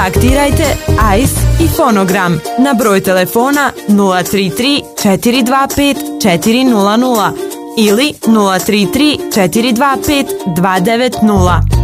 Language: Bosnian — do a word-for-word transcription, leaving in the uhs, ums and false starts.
Aktirajte A I S i Fonogram na broj telefona nula tri tri četiri dva pet četiri nula nula ili nula tri tri četiri dva pet dva devet nula.